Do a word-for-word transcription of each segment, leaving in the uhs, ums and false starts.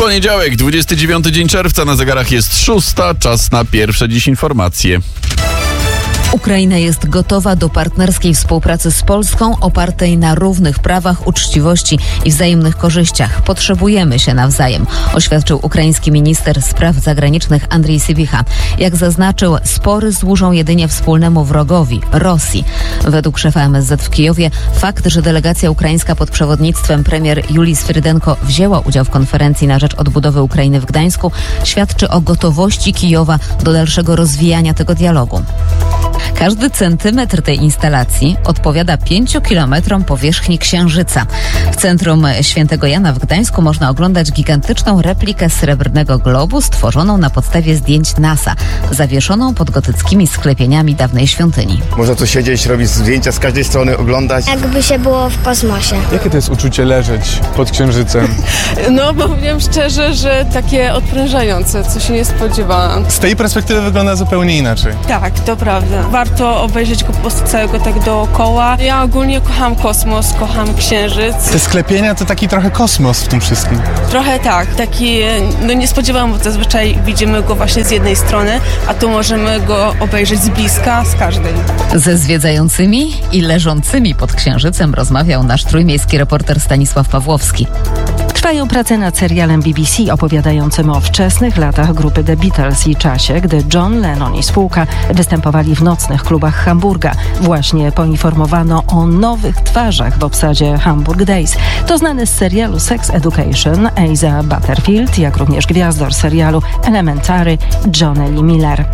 Poniedziałek, dwudziesty dziewiąty dzień czerwca, na zegarach jest szósta, czas na pierwsze dziś informacje. Ukraina jest gotowa do partnerskiej współpracy z Polską opartej na równych prawach, uczciwości i wzajemnych korzyściach. Potrzebujemy się nawzajem, oświadczył ukraiński minister spraw zagranicznych Andrii Sybiha. Jak zaznaczył, spory służą jedynie wspólnemu wrogowi – Rosji. Według szefa M S Z w Kijowie fakt, że delegacja ukraińska pod przewodnictwem premier Julii Swyrdenko wzięła udział w konferencji na rzecz odbudowy Ukrainy w Gdańsku, świadczy o gotowości Kijowa do dalszego rozwijania tego dialogu. Każdy centymetr tej instalacji odpowiada pięciu kilometrom powierzchni Księżyca. W centrum Świętego Jana w Gdańsku można oglądać gigantyczną replikę srebrnego globu stworzoną na podstawie zdjęć NASA, zawieszoną pod gotyckimi sklepieniami dawnej świątyni. Można tu siedzieć, robić zdjęcia z każdej strony, oglądać. Jakby się było w kosmosie. Jakie to jest uczucie leżeć pod Księżycem? No, powiem szczerze, że takie odprężające, co się nie spodziewałam. Z tej perspektywy wygląda zupełnie inaczej. Tak, to prawda. Warto obejrzeć go po prostu całego tak dookoła. Ja ogólnie kocham kosmos, kocham Księżyc. Te sklepienia to taki trochę kosmos w tym wszystkim. Trochę tak, taki, no nie spodziewałam, bo zazwyczaj widzimy go właśnie z jednej strony, a tu możemy go obejrzeć z bliska, z każdej. Ze zwiedzającymi i leżącymi pod Księżycem rozmawiał nasz trójmiejski reporter Stanisław Pawłowski. Trwają prace nad serialem B B C opowiadającym o wczesnych latach grupy The Beatles i czasie, gdy John Lennon i spółka występowali w nocnych klubach Hamburga. Właśnie poinformowano o nowych twarzach w obsadzie Hamburg Days. To znany z serialu Sex Education Asa Butterfield, jak również gwiazdor serialu Elementary Johnny Lee Miller.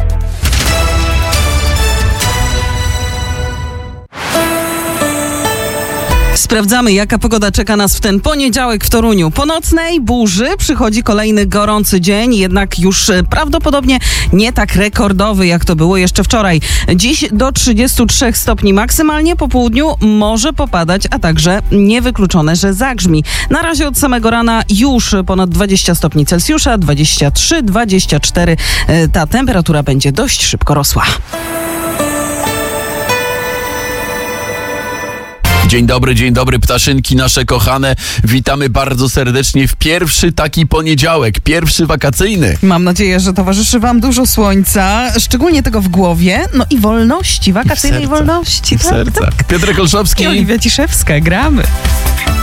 Sprawdzamy, jaka pogoda czeka nas w ten poniedziałek w Toruniu. Po nocnej burzy przychodzi kolejny gorący dzień, jednak już prawdopodobnie nie tak rekordowy, jak to było jeszcze wczoraj. Dziś do trzydziestu trzech stopni maksymalnie, po południu może popadać, a także niewykluczone, że zagrzmi. Na razie od samego rana już ponad dwadzieścia stopni Celsjusza, dwadzieścia trzy dwadzieścia cztery. Ta temperatura będzie dość szybko rosła. Dzień dobry, dzień dobry, ptaszynki nasze kochane. Witamy bardzo serdecznie w pierwszy taki poniedziałek, pierwszy wakacyjny. Mam nadzieję, że towarzyszy wam dużo słońca, szczególnie tego w głowie, no i wolności, wakacyjnej I w wolności. I w tak, sercach. tak. Piotrek Olszowski I Oliwia Ciszewska, gramy.